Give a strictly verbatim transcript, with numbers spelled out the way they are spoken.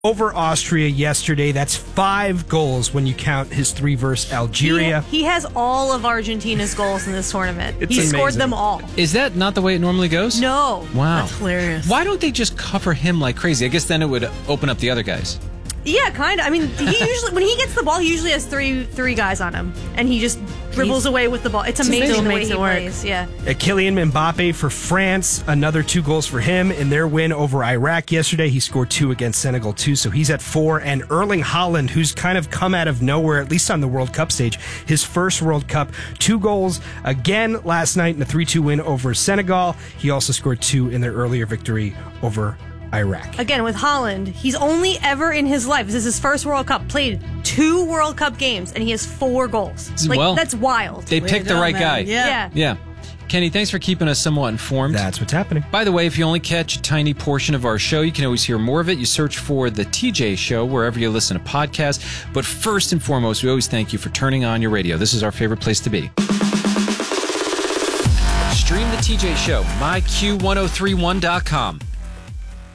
over Austria yesterday. That's five goals when you count his three versus Algeria. He, he has all of Argentina's goals in this tournament. It's he amazing. scored them all. Is that not the way it normally goes? No. Wow. That's hilarious. Why don't they just cover him like crazy? I guess then it would open up the other guys. Yeah, kind of. I mean, he usually when he gets the ball, he usually has three three guys on him, and he just dribbles He's, away with the ball. It's amazing the way he plays. Yeah. Uh, Kylian Mbappe for France, another two goals for him in their win over Iraq yesterday. He scored two against Senegal too, so he's at four. And Erling Haaland, who's kind of come out of nowhere, at least on the World Cup stage, his first World Cup, two goals again last night in a three two win over Senegal. He also scored two in their earlier victory over Iraq. Again, with Haaland, he's only ever in his life, this is his first World Cup, played two World Cup games, and he has four goals. Like, well, that's wild. They Way picked to the go, right man. guy. Yeah. Yeah. Yeah. Kenny, thanks for keeping us somewhat informed. That's what's happening. By the way, if you only catch a tiny portion of our show, you can always hear more of it. You search for The T J Show wherever you listen to podcasts. But first and foremost, we always thank you for turning on your radio. This is our favorite place to be. Stream The T J Show, my Q ten thirty-one dot com.